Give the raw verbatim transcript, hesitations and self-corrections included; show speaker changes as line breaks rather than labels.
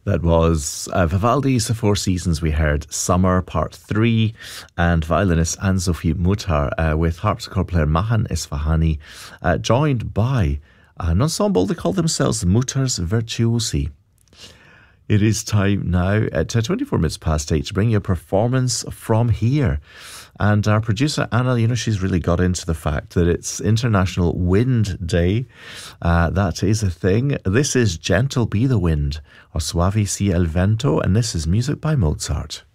That was uh, Vivaldi's The Four Seasons. We heard Summer Part three, and violinist Anne-Sophie Mutter uh, with harpsichord player Mahan Isfahani, uh, joined by an ensemble. They call themselves Mutter's Virtuosi. It is time now at twenty-four minutes past eight to bring you a performance from here. And our producer, Anna, you know, she's really got into the fact that it's International Wind Day. Uh, that is a thing. This is Gentle Be the Wind, or Suave Si el Vento, and this is music by Mozart.